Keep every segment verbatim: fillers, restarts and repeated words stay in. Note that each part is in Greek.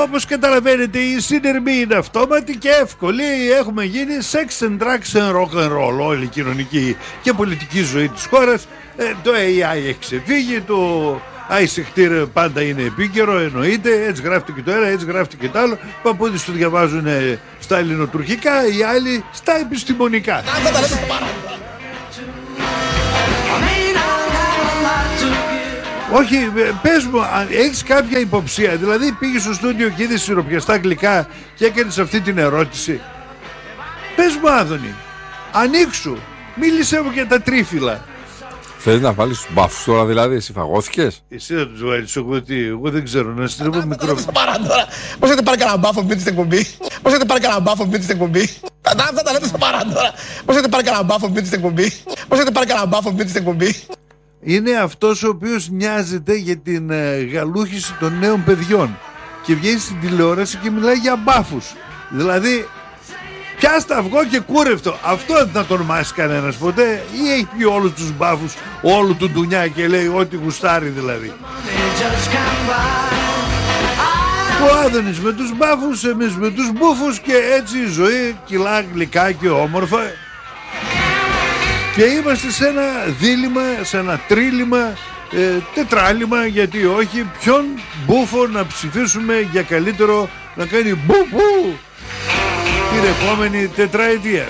όπως καταλαβαίνετε η συνειρμή είναι αυτόματη και εύκολη. Έχουμε γίνει sex and drugs and rock and roll. Όλη η κοινωνική και πολιτική ζωή της χώρας. ε, Το έι άι έχει ξεφύγει. Το άισιχτήρ πάντα είναι επίκαιρο, εννοείται. Έτσι γράφτηκε και το ένα, έτσι γράφτηκε και το άλλο. Οι παππούδες το διαβάζουν στα ελληνοτουρκικά, οι άλλοι στα επιστημονικά. Όχι, πες μου, έχεις κάποια υποψία? Δηλαδή πήγες στο στούντιο και είδες σιροπιαστά γλυκά και έκανες αυτή την ερώτηση? Πες μου, Άδωνη, ανοίξου, μίλησέ μου για τα τρίφυλλα. Θες να βάλεις τους μπάφους τώρα δηλαδή, εσύ φαγώθηκες? Εσύ θα τους βάλεις, εγώ τι, εγώ δεν ξέρω, να στρέφω μικρό. Πώς έχετε πάρει κανένα μπάφο με την εκπομπή? Πώς έχετε πάρει κανένα μπάφο με την εκπομπή? Αυτά τα λέτε στο παρά τώρα. Πώς έχετε πάρει κανένα μπάφο με την εκπομπή? Πώς έχετε πάρει κανένα μπάφο με την εκπομπή? Είναι αυτός ο οποίος νοιάζεται για την ε, γαλούχηση των νέων παιδιών και βγαίνει στην τηλεόραση και μιλάει για μπάφους. Δηλαδή, πιάστα αυγό και κούρευτο. Αυτό δεν θα τον ονομάσει κανένας ποτέ, ή έχει πει όλους τους μπάφους, όλου του ντουνιά και λέει ό,τι γουστάρει δηλαδή. Ο Άδωνης με τους μπάφους, εμείς με τους μπούφους, και έτσι η ζωή κυλά γλυκά και όμορφα. Και είμαστε σε ένα δίλημμα, σε ένα τρίλημμα, ε, τετράλημμα, γιατί όχι, ποιον μπούφο να ψηφίσουμε για καλύτερο να κάνει μπου-μπου την επόμενη τετραετία.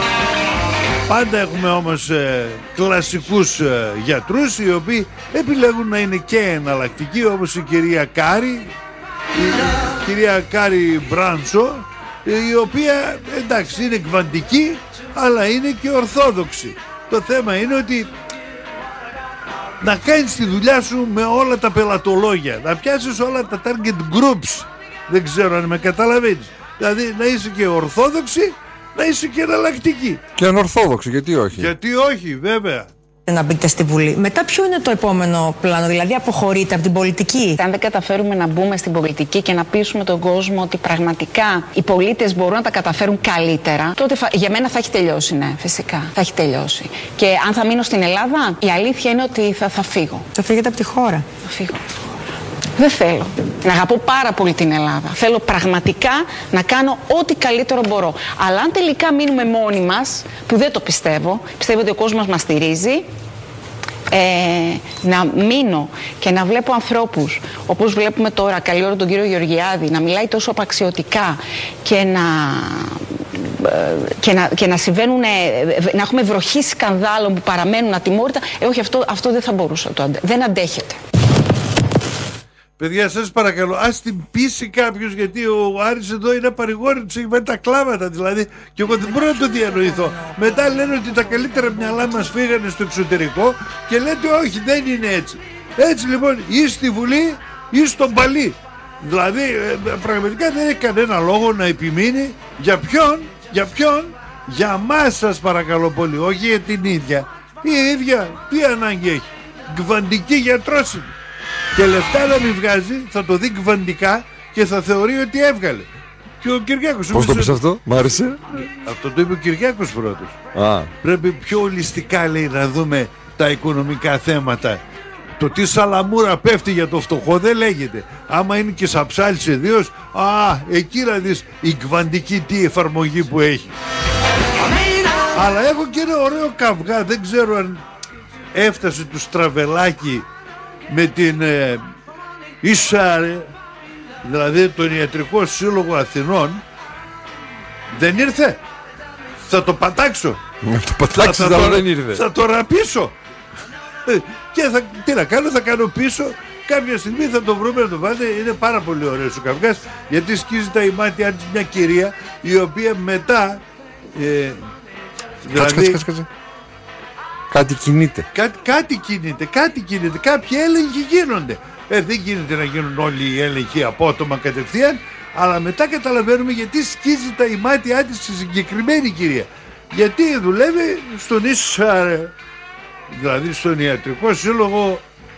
Πάντα έχουμε όμως ε, κλασικούς ε, γιατρούς, οι οποίοι επιλέγουν να είναι και εναλλακτικοί, όπως η κυρία Κάρη, η κυρία Κάρη Μπράντσο, η οποία εντάξει είναι κβαντική, αλλά είναι και ορθόδοξη. Το θέμα είναι ότι να κάνεις τη δουλειά σου με όλα τα πελατολόγια, να πιάσεις όλα τα target groups. Δεν ξέρω αν με καταλαβαίνεις. Δηλαδή να είσαι και ορθόδοξη, να είσαι και εναλλακτική. Και ανορθόδοξη, γιατί όχι? Γιατί όχι, βέβαια. Να μπείτε στη Βουλή. Μετά ποιο είναι το επόμενο πλάνο, δηλαδή αποχωρείτε από την πολιτική? Αν δεν καταφέρουμε να μπούμε στην πολιτική και να πείσουμε τον κόσμο ότι πραγματικά οι πολίτες μπορούν να τα καταφέρουν καλύτερα, τότε για μένα θα έχει τελειώσει, ναι, φυσικά. Θα έχει τελειώσει. Και αν θα μείνω στην Ελλάδα, η αλήθεια είναι ότι θα, θα φύγω. Θα φύγετε από τη χώρα? Θα φύγω. Δεν θέλω. Να αγαπώ πάρα πολύ την Ελλάδα. Θέλω πραγματικά να κάνω ό,τι καλύτερο μπορώ. Αλλά αν τελικά μείνουμε μόνοι μας, που δεν το πιστεύω, πιστεύω ότι ο κόσμος μας στηρίζει, ε, να μείνω και να βλέπω ανθρώπους, όπως βλέπουμε τώρα, καλή ώρα τον κύριο Γεωργιάδη, να μιλάει τόσο απαξιωτικά και να... Και να, και να συμβαίνουν, να έχουμε βροχή σκανδάλων που παραμένουν ατιμόρυτα. Ε, όχι, αυτό, αυτό δεν θα μπορούσα, το, δεν αντέχεται. Παιδιά, σας παρακαλώ, ας την πείσει κάποιος, γιατί ο Άρης εδώ είναι παρηγόρη, τους έχει βάλει τα κλάματα δηλαδή, και εγώ δεν μπορώ να το διανοηθώ. Μετά λένε ότι τα καλύτερα μυαλά μας φύγανε στο εξωτερικό και λέτε όχι, δεν είναι έτσι. Έτσι λοιπόν, ή στη Βουλή ή στον Παλί. Δηλαδή πραγματικά δεν έχει κανένα λόγο να επιμείνει. Για ποιον, για ποιον, για μας σας παρακαλώ πολύ, όχι για την ίδια. Η ίδια τι ανάγκη έχει? Γκβαντική γιατρός είναι. Και λεφτά να μην βγάζει, θα το δει κβαντικά και θα θεωρεί ότι έβγαλε. Και ο Κυριάκος. Πώς το πεις αυτό, μ' άρεσε. Αυτό το είπε ο Κυριάκος πρώτος. Α. Πρέπει πιο ολιστικά, λέει, να δούμε τα οικονομικά θέματα. Το τι σαλαμούρα πέφτει για το φτωχό δεν λέγεται. Άμα είναι και σαψάλης εδίος, α, εκεί να δεις η κβαντική τι εφαρμογή που έχει. Αλλά έχω και ένα ωραίο καυγά, δεν ξέρω αν έφτασε του Στραβελάκη με την ε, Ισάρε, δηλαδή τον Ιατρικό Σύλλογο Αθηνών. Δεν ήρθε. Θα το πατάξω. Να το πατάξεις, αλλά δεν ήρθε. Θα το ραπίσω. Και θα, τι να κάνω, θα κάνω πίσω. Κάποια στιγμή θα το βρούμε να το βάλετε. Είναι πάρα πολύ ωραίος ο καυγάς, γιατί σκίζει τα ημάτια της μια κυρία, η οποία μετά ε, δηλαδή, κάτσε, κάτσε, κάτσε. Κάτι κινείται. Κάτι, κάτι κινείται, κάτι κινείται. Κάποιοι έλεγχοι γίνονται. Ε, δεν γίνεται να γίνουν όλοι οι έλεγχοι απότομα κατευθείαν, αλλά μετά καταλαβαίνουμε γιατί σκίζει τα ημάτια της στη συγκεκριμένη κυρία. Γιατί δουλεύει στον Ισάρε, δηλαδή στον Ιατρικό Σύλλογο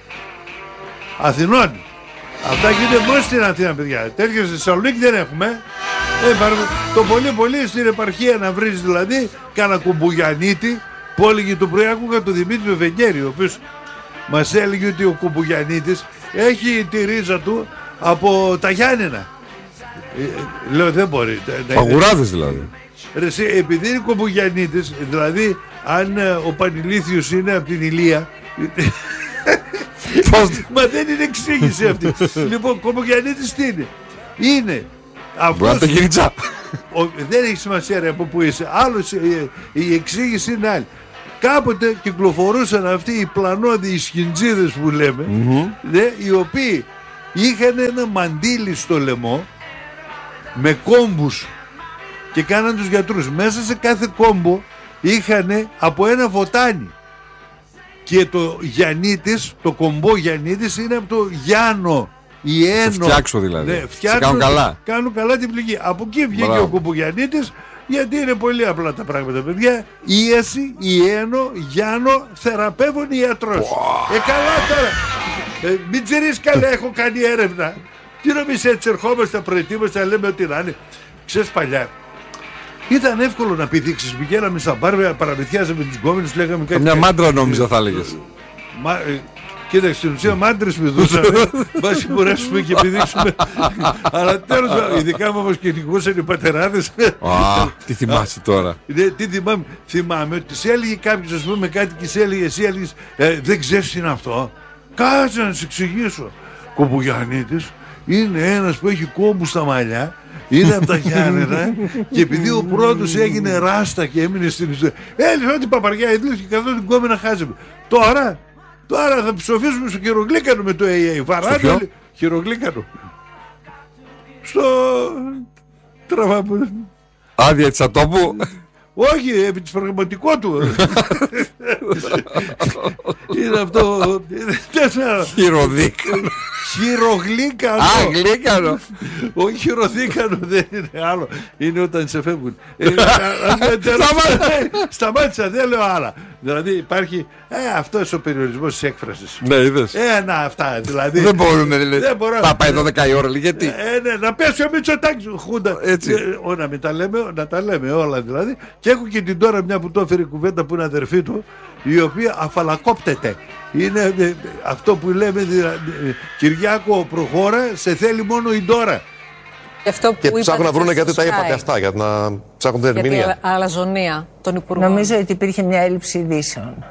Αθηνών. Αυτά γίνονται μόνο στην Αθήνα, παιδιά. Τέτοια στη Θεσσαλονίκη δεν έχουμε. Ε, το πολύ πολύ στην επαρχία να βρεις δηλαδή κάνα Κουμπουγιανίτη, που έλεγε το πρωί, άκουγα τον Δημήτρη Βενιέρη, ο οποίος μας έλεγε ότι ο Κουμπουγιανίτης έχει τη ρίζα του από τα Γιάννενα. Ε, λέω δεν μπορεί. Παγουράδες δηλαδή. Ρε, εσύ, επειδή είναι Κομπουγιαννίτης, δηλαδή αν ε, ο Πανηλήθιος είναι από την Ηλία. Μα δεν είναι εξήγηση αυτή. Λοιπόν, Κομπουγιαννίτης τι είναι? Είναι μπορεί να το γίνει τσα. Δεν έχει σημασία ρε από που είσαι. Άλλος, η, η εξήγηση είναι άλλη. Κάποτε κυκλοφορούσαν αυτοί οι πλανόδιοι, οι σχιντζίδες που λέμε, mm-hmm. ναι, οι οποίοι είχαν ένα μαντίλι στο λαιμό με κόμπους και κάναν τους γιατρούς. Μέσα σε κάθε κόμπο είχαν από ένα βοτάνι. Και το Γιαννίτης, το κομπό Γιαννίτης είναι από το Γιάννο. Ιένο. Σε φτιάξω δηλαδή. Ναι, φτιάξω, σε κάνουν καλά. Κάνουν καλά την πληγή. Από εκεί βγήκε ο Κομπουγιαννίτης, γιατί είναι πολύ απλά τα πράγματα, παιδιά. Ίαση, Ιένο, Γιάννο, θεραπεύων ιατρός. Wow. Ε, καλά τώρα. Ε, μην τσιρείς καλά, έχω κάνει έρευνα. Τι νομίζεις, έτσι ερχόμαστε, προετοίμαστε, να λέμε ότι να είναι. Ξέρεις, παλιά ήταν εύκολο να πηδήξεις. Πηγαίναμε στα μπάρ, παραμυθιάζαμε τους γκόμενους, λέγαμε κάτι. Μια μάντρα νόμιζα θα έλεγες. Μα, ε, κοίταξε, στην ουσία μάντρες πηδούσαμε. Βάσει μπορέσουμε και πηδήξουμε. Αλλά τέλος, ειδικά μου όμως κυνηγούσαν οι πατεράδες. Α, τι θυμάσαι τώρα? Ναι, τι θυμάμαι. Θυμάμαι ότι σε έλεγε κάποιος, ας πούμε, κάτι και σε έλεγε, εσύ έλεγες, ε, δεν ξέρεις τι είναι αυτό. Κάτσε να σου εξηγήσω. Κομπουγιαννίτης είναι ένας που έχει κόμπους στα μαλλιά. Είναι από τα Γιάννενα και επειδή ο πρώτος έγινε ράστα και έμεινε στην ιστορία. Έλειξε ό,τι παπαριά έδειξε και καθώς την κόμενα χάζευε. Τώρα, τώρα θα ψοφήσουμε στο χειρογλίκανο με το έι έι. Βαράνε χειρογλίκανο. Στο τραβάπου. Άδεια της ατόπου. Όχι, επί της πραγματικό του. Είναι αυτό. Χειροδίκανο. Χειρογλίκανο. Α, γλίκανο. Όχι, χειροδίκανο δεν είναι άλλο. Είναι όταν σε φεύγουν. Σταμάτησα, δεν λέω άλλα. Δηλαδή υπάρχει αυτός ο περιορισμός της έκφρασης. Ναι, είδες. Ε, να, αυτά δηλαδή. Δεν μπορούμε, δηλαδή. Θα πάει εδώ δώδεκα η ώρα, γιατί. Να πέσει ο Μητσοτάκης, Χούντα. Να τα λέμε όλα δηλαδή. Και έχω και την τώρα μια που το έφερε κουβέντα που είναι αδερφή του, η οποία αφαλακόπτεται. Είναι ε, αυτό που λέμε δηλαδή, Κυριάκο προχώρα, σε θέλει μόνο η Ντόρα. Και ψάχνουν να βρουν γιατί τα είπατε αυτά, για να ψάχνουν την ερμηνεία. Για την αλαζονία των υπουργών. Νομίζω ότι υπήρχε μια έλλειψη ειδήσεων.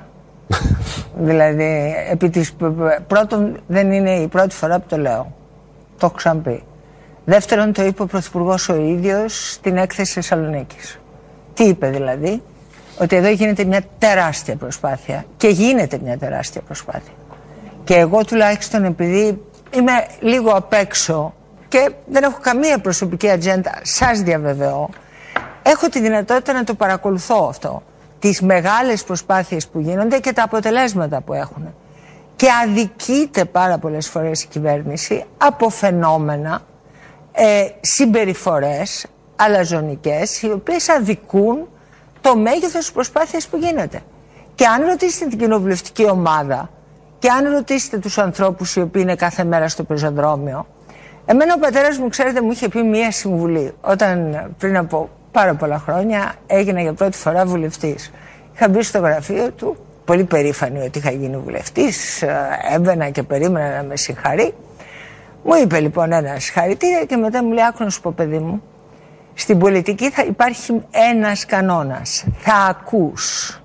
Δηλαδή, επί της, πρώτον δεν είναι η πρώτη φορά που το λέω. Το έχω ξαναπεί. Δεύτερον, το είπε ο Πρωθυπουργός ο ίδιος στην έκθεση Θεσσαλονίκης. Τι είπε δηλαδή? Ότι εδώ γίνεται μια τεράστια προσπάθεια και γίνεται μια τεράστια προσπάθεια. Και εγώ τουλάχιστον, επειδή είμαι λίγο απ' έξω και δεν έχω καμία προσωπική ατζέντα, σας διαβεβαιώ, έχω τη δυνατότητα να το παρακολουθώ αυτό. Τις μεγάλες προσπάθειες που γίνονται και τα αποτελέσματα που έχουν. Και αδικείται πάρα πολλές φορές η κυβέρνηση από φαινόμενα, ε, συμπεριφορές αλαζονικές, οι οποίες αδικούν το μέγεθος της προσπάθειας που γίνεται. Και αν ρωτήσετε την κοινοβουλευτική ομάδα και αν ρωτήσετε τους ανθρώπους οι οποίοι είναι κάθε μέρα στο πεζοδρόμιο, εμένα ο πατέρας μου, ξέρετε, μου είχε πει μία συμβουλή όταν πριν από πάρα πολλά χρόνια έγινα για πρώτη φορά βουλευτής. Είχα μπει στο γραφείο του, πολύ περήφανη ότι είχα γίνει βουλευτής, έμπαινα και περίμενα να με συγχαρεί. Μου είπε λοιπόν ένα συγχαρητήρια και μετά μου λέει, άκου να σου πω παιδί μου, στην πολιτική θα υπάρχει ένας κανόνας, θα ακούς.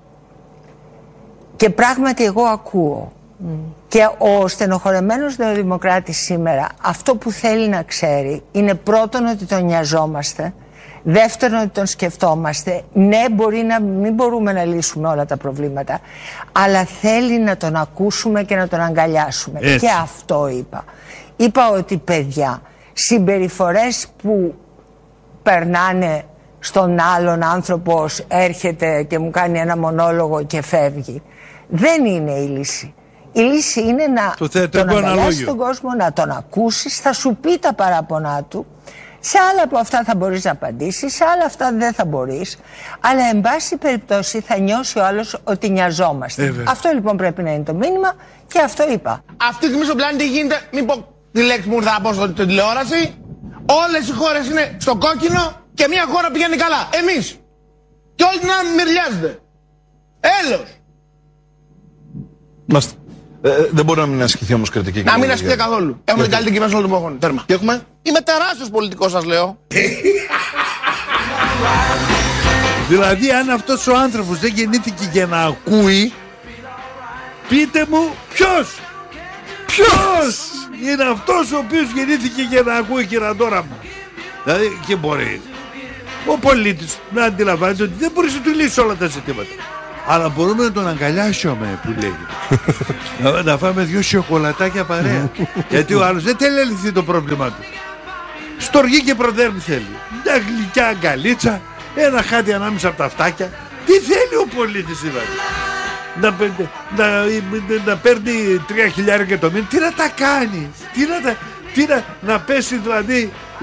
Και πράγματι εγώ ακούω. Mm. Και ο στενοχωρεμένος νεοδημοκράτης σήμερα αυτό που θέλει να ξέρει είναι πρώτον ότι τον νοιαζόμαστε, δεύτερον ότι τον σκεφτόμαστε. Ναι, μπορεί να μην μπορούμε να λύσουμε όλα τα προβλήματα, αλλά θέλει να τον ακούσουμε και να τον αγκαλιάσουμε. Έτσι. Και αυτό είπα. Είπα ότι παιδιά, συμπεριφορές που περνάνε στον άλλον άνθρωπος, έρχεται και μου κάνει ένα μονόλογο και φεύγει, δεν είναι η λύση. Η λύση είναι να το τον αγκαλιάσεις τον κόσμο, να τον ακούσεις, θα σου πει τα παράπονά του. Σε άλλα από αυτά θα μπορείς να απαντήσεις, σε άλλα αυτά δεν θα μπορείς. Αλλά εν πάση περιπτώσει θα νιώσει ο άλλος ότι νοιαζόμαστε. Ε, αυτό λοιπόν πρέπει να είναι το μήνυμα και αυτό είπα. Αυτή τη στιγμή στον πλανήτη γίνεται, μην πω τη λέξη μου θα πω στην τηλεόραση, όλες οι χώρες είναι στο κόκκινο και μια χώρα πηγαίνει καλά. Εμείς. Και όλοι την άλλη μυρλιάζεται. Έλεος. Μάστε. Ε, δεν μπορεί να μην ασκηθεί όμως κριτική. Να μην ασκηθεί καθόλου. Έχουμε την καλύτερη κυβέρνηση όλων των εποχών. Τέρμα. Και έχουμε. Είμαι τεράστιος πολιτικός, σας λέω. Δηλαδή, αν αυτός ο άνθρωπος δεν γεννήθηκε για να ακούει, πείτε μου ποιος. Ποιος είναι αυτός ο οποίος γεννήθηκε για να ακούει, κυρατόρα μου. Δηλαδή, και μπορεί ο πολίτης να αντιλαμβάνεται ότι δεν μπορείς να του λύσει όλα τα ζητήματα. Αλλά μπορούμε να τον αγκαλιάσουμε, που λέγει. να, να φάμε δυο σοκολατάκια παρέα. Γιατί ο άλλος δεν θέλει να λυθεί το πρόβλημά του. Στοργή και προδέρμη θέλει. Μια γλυκιά αγκαλίτσα, ένα χάτι ανάμεσα από τα αυτάκια. Τι θέλει ο πολίτης δηλαδή? Να, να, να, να παίρνει τρία χιλιάρικα το μήνα. Τι να τα κάνει? Τι να, τα, τι να, να πέσει δηλαδή